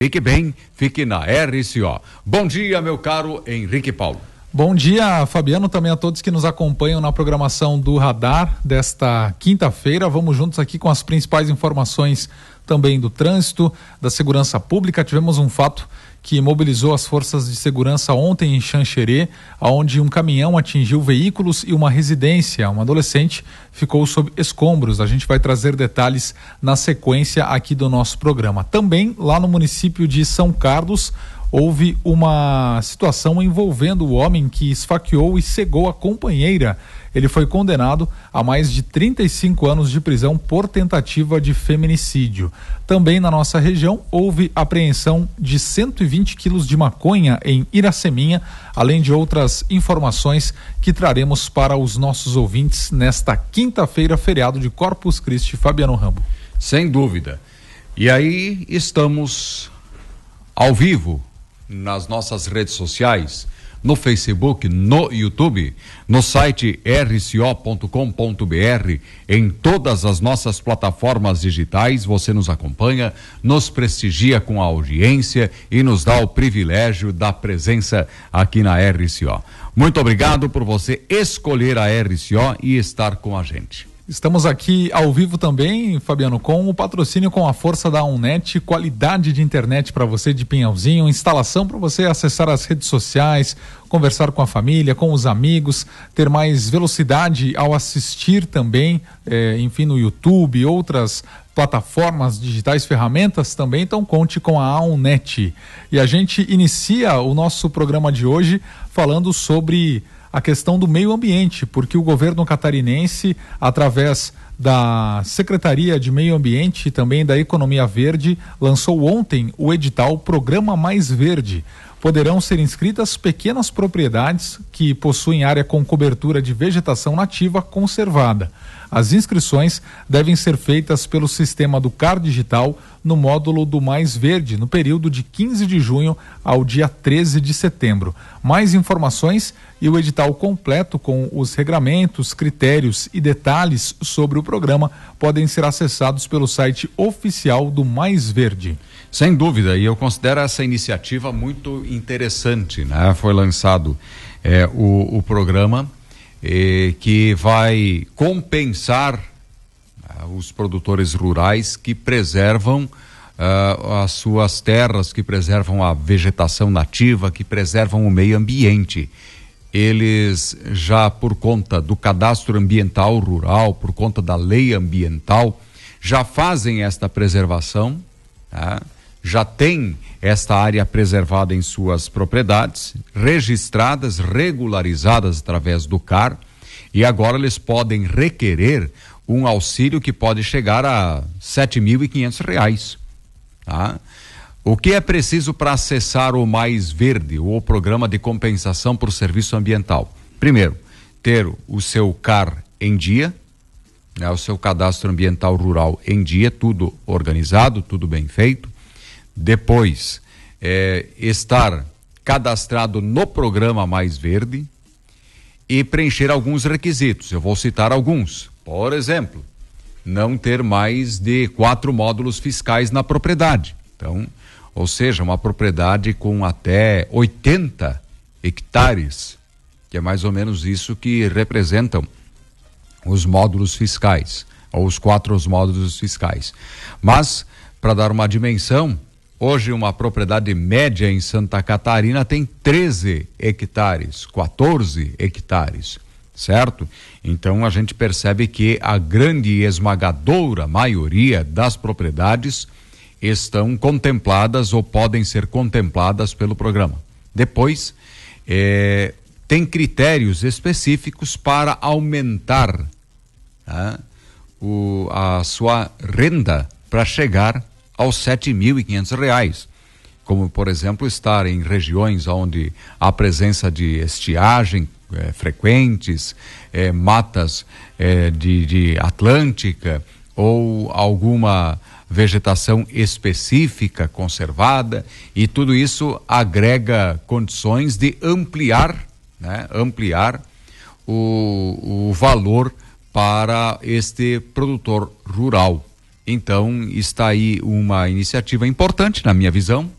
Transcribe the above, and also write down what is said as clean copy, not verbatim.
Fique bem, fique na RCO. Bom dia, meu caro Henrique Paulo. Bom dia, Fabiano, também a todos que nos acompanham na programação do Radar desta quinta-feira. Vamos juntos aqui com as principais informações também do trânsito, da segurança pública. Tivemos um fato que mobilizou as forças de segurança ontem em Xanxerê, onde um caminhão atingiu veículos e uma residência. Um adolescente ficou sob escombros. A gente vai trazer detalhes na sequência aqui do nosso programa. Também lá no município de São Carlos, houve uma situação envolvendo o homem que esfaqueou e cegou a companheira. Ele foi condenado a mais de 35 anos de prisão por tentativa de feminicídio. Também na nossa região houve apreensão de 120 quilos de maconha em Iraceminha, além de outras informações que traremos para os nossos ouvintes nesta quinta-feira, feriado de Corpus Christi. Fabiano Rambo. Sem dúvida. E aí estamos ao vivo nas nossas redes sociais, no Facebook, no YouTube, no site rco.com.br, em todas as nossas plataformas digitais. Você nos acompanha, nos prestigia com a audiência e nos dá o privilégio da presença aqui na RCO. Muito obrigado por você escolher a RCO e estar com a gente. Estamos aqui ao vivo também, Fabiano, com o patrocínio, com a força da Unnet, qualidade de internet para você de Pinhalzinho, instalação para você acessar as redes sociais, conversar com a família, com os amigos, ter mais velocidade ao assistir também, enfim, no YouTube, outras plataformas digitais, ferramentas também. Então conte com a Unnet. E a gente inicia o nosso programa de hoje falando sobre a questão do meio ambiente, porque o governo catarinense, através da Secretaria de Meio Ambiente e também da Economia Verde, lançou ontem o edital Programa Mais Verde. Poderão ser inscritas pequenas propriedades que possuem área com cobertura de vegetação nativa conservada. As inscrições devem ser feitas pelo sistema do CAR Digital no módulo do Mais Verde, no período de 15 de junho ao dia 13 de setembro. Mais informações e o edital completo com os regramentos, critérios e detalhes sobre o programa podem ser acessados pelo site oficial do Mais Verde. Sem dúvida, e eu considero essa iniciativa muito interessante, né? Foi lançado o programa que vai compensar os produtores rurais que preservam as suas terras, que preservam a vegetação nativa, que preservam o meio ambiente. Eles já, por conta do cadastro ambiental rural, por conta da lei ambiental, já fazem esta preservação, tá? Já tem esta área preservada em suas propriedades, registradas, regularizadas através do CAR, e agora eles podem requerer um auxílio que pode chegar a R$ 7.500, tá? O que é preciso para acessar o Mais Verde, o programa de compensação por serviço ambiental? Primeiro, ter o seu CAR em dia, né, o seu cadastro ambiental rural em dia, tudo organizado, tudo bem feito. Depois, estar cadastrado no programa Mais Verde e preencher alguns requisitos. Eu vou citar alguns. Por exemplo, não ter mais de 4 módulos fiscais na propriedade. Então, ou seja, uma propriedade com até 80 hectares, que é mais ou menos isso que representam os módulos fiscais, ou os 4 módulos fiscais. Mas, para dar uma dimensão, hoje uma propriedade média em Santa Catarina tem 13 hectares, 14 hectares, certo? Então a gente percebe que a grande e esmagadora maioria das propriedades estão contempladas ou podem ser contempladas pelo programa. Depois, tem critérios específicos para aumentar, tá, a sua renda para chegar aos R$ 7.500, como por exemplo estar em regiões onde há presença de estiagem frequentes, matas de atlântica ou alguma vegetação específica conservada, e tudo isso agrega condições de ampliar o valor para este produtor rural. Então, está aí uma iniciativa importante, na minha visão,